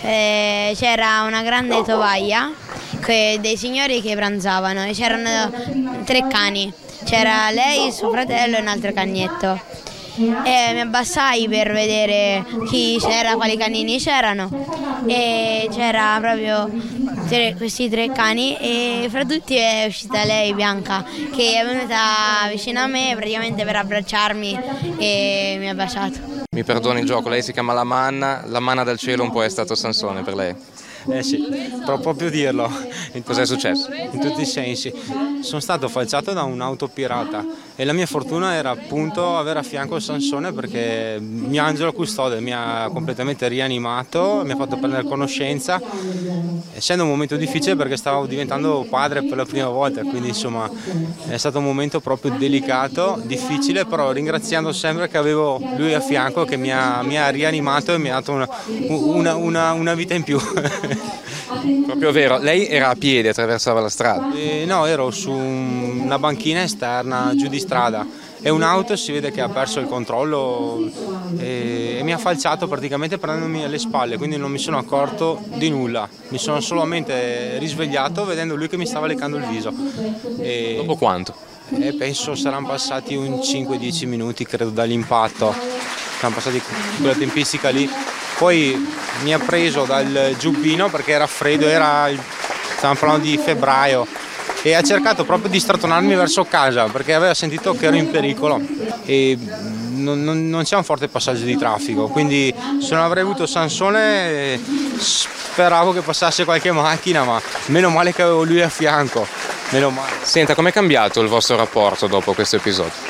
c'era una grande tovaglia dei signori che pranzavano e c'erano 3 cani. C'era lei, suo fratello e un altro cagnetto. E mi abbassai per vedere chi c'era, quali canini c'erano, e c'era proprio questi 3 cani e fra tutti è uscita lei, Bianca, che è venuta vicino a me praticamente per abbracciarmi e mi ha baciato. Mi perdoni il gioco, lei si chiama la manna dal cielo un po' è stato Sansone per lei. Sì, proprio dirlo. Cos'è successo? In tutti i sensi. Sono stato falciato da un'auto pirata e la mia fortuna era appunto avere a fianco Sansone, perché mio angelo custode mi ha completamente rianimato, mi ha fatto prendere conoscenza, essendo un momento difficile perché stavo diventando padre per la prima volta, quindi insomma è stato un momento proprio delicato, difficile, però ringraziando sempre che avevo lui a fianco che mi ha rianimato e mi ha dato una vita in più. Proprio vero, lei era a piedi, attraversava la strada? No, ero su una banchina esterna giù di strada e un'auto si vede che ha perso il controllo e mi ha falciato praticamente prendendomi alle spalle, quindi non mi sono accorto di nulla, mi sono solamente risvegliato vedendo lui che mi stava leccando il viso. Dopo quanto? Penso saranno passati un 5-10 minuti credo dall'impatto, saranno passati quella tempistica lì. Poi mi ha preso dal giubbino perché era freddo, stavamo parlando di febbraio, e ha cercato proprio di strattonarmi verso casa perché aveva sentito che ero in pericolo e non c'è un forte passaggio di traffico, quindi se non avrei avuto Sansone speravo che passasse qualche macchina, ma meno male che avevo lui a fianco, meno male. Senta, com'è cambiato il vostro rapporto dopo questo episodio?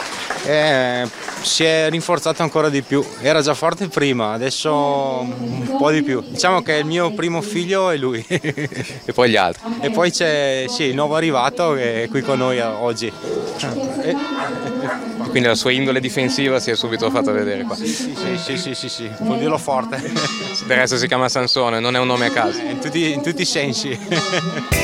Si è rinforzato ancora di più, era già forte prima, adesso un po' di più. Diciamo che il mio primo figlio è lui. E poi gli altri? E poi c'è il nuovo arrivato che è qui con noi oggi. Quindi la sua indole difensiva si è subito fatta vedere qua. Sì, può dirlo forte. Del resto si chiama Sansone, non è un nome a caso. In tutti i sensi.